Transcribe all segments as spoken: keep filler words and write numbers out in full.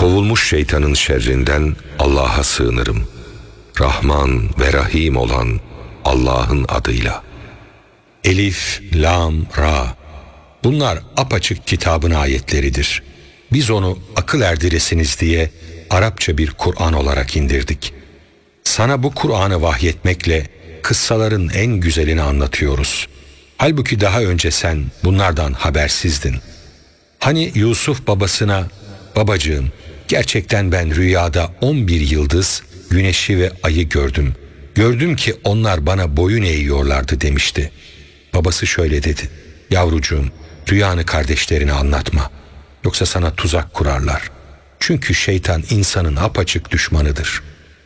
Kovulmuş şeytanın şerrinden Allah'a sığınırım. Rahman ve Rahim olan Allah'ın adıyla. Elif, Lam, Ra. Bunlar apaçık kitabın ayetleridir. Biz onu akıl erdiresiniz diye Arapça bir Kur'an olarak indirdik. Sana bu Kur'an'ı vahyetmekle kıssaların en güzelini anlatıyoruz. Halbuki daha önce sen bunlardan habersizdin. Hani Yusuf babasına, babacığım gerçekten ben rüyada on bir yıldız, güneşi ve ayı gördüm. Gördüm ki onlar bana boyun eğiyorlardı demişti. Babası şöyle dedi: yavrucuğum, rüyanı kardeşlerine anlatma. Yoksa sana tuzak kurarlar. Çünkü şeytan insanın apaçık düşmanıdır.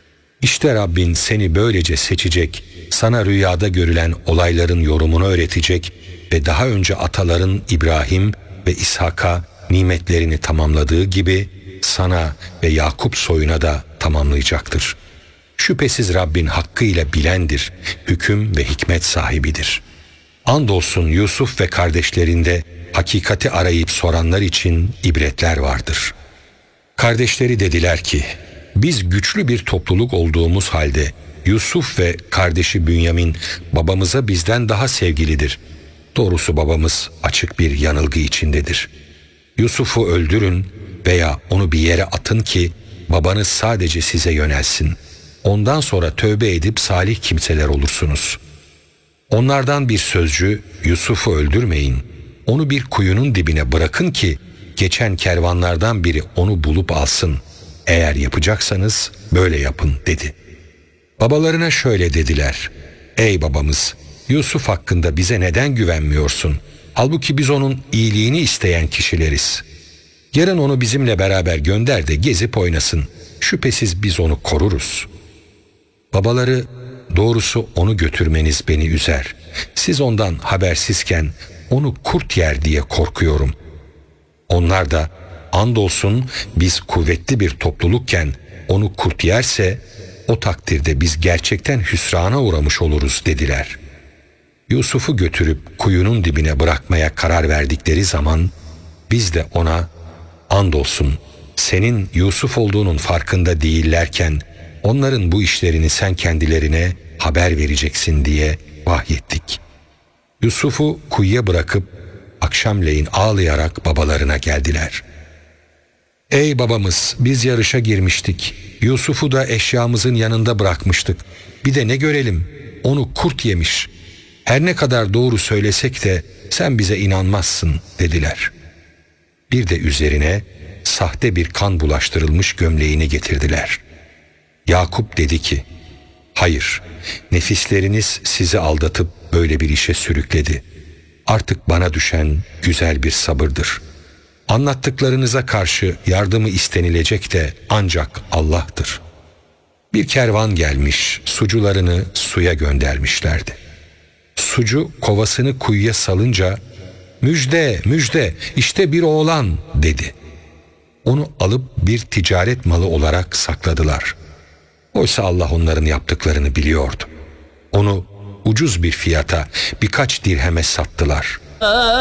İşte Rabbin seni böylece seçecek, sana rüyada görülen olayların yorumunu öğretecek ve daha önce ataların İbrahim ve İshak'a nimetlerini tamamladığı gibi sana ve Yakup soyuna da tamamlayacaktır. Şüphesiz Rabbin hakkıyla bilendir, hüküm ve hikmet sahibidir. Andolsun Yusuf ve kardeşlerinde hakikati arayıp soranlar için ibretler vardır. Kardeşleri dediler ki, biz güçlü bir topluluk olduğumuz halde Yusuf ve kardeşi Bünyamin babamıza bizden daha sevgilidir. Doğrusu babamız açık bir yanılgı içindedir. Yusuf'u öldürün veya onu bir yere atın ki babanız sadece size yönelsin. Ondan sonra tövbe edip salih kimseler olursunuz. Onlardan bir sözcü, Yusuf'u öldürmeyin, onu bir kuyunun dibine bırakın ki geçen kervanlardan biri onu bulup alsın. Eğer yapacaksanız böyle yapın dedi. Babalarına şöyle dediler: ey babamız, Yusuf hakkında bize neden güvenmiyorsun? Halbuki biz onun iyiliğini isteyen kişileriz. Yarın onu bizimle beraber gönder de gezip oynasın. Şüphesiz biz onu koruruz. Babaları, doğrusu onu götürmeniz beni üzer. Siz ondan habersizken onu kurt yer diye korkuyorum. Onlar da, andolsun biz kuvvetli bir toplulukken onu kurt yerse o takdirde biz gerçekten hüsrana uğramış oluruz dediler. Yusuf'u götürüp kuyunun dibine bırakmaya karar verdikleri zaman biz de ona, andolsun senin Yusuf olduğunun farkında değillerken onların bu işlerini sen kendilerine haber vereceksin diye vahyettik. Yusuf'u kuyuya bırakıp akşamleyin ağlayarak babalarına geldiler. Ey babamız, biz yarışa girmiştik. Yusuf'u da eşyamızın yanında bırakmıştık. Bir de ne görelim, onu kurt yemiş. Her ne kadar doğru söylesek de sen bize inanmazsın dediler. Bir de üzerine sahte bir kan bulaştırılmış gömleğini getirdiler. Yakup dedi ki, hayır, nefisleriniz sizi aldatıp böyle bir işe sürükledi. Artık bana düşen güzel bir sabırdır. Anlattıklarınıza karşı yardımı istenilecek de ancak Allah'tır. Bir kervan gelmiş, sucularını suya göndermişlerdi. Sucu kovasını kuyuya salınca, müjde, müjde, işte bir oğlan dedi. Onu alıp bir ticaret malı olarak sakladılar. Oysa Allah onların yaptıklarını biliyordu. Onu ucuz bir fiyata birkaç dirheme sattılar.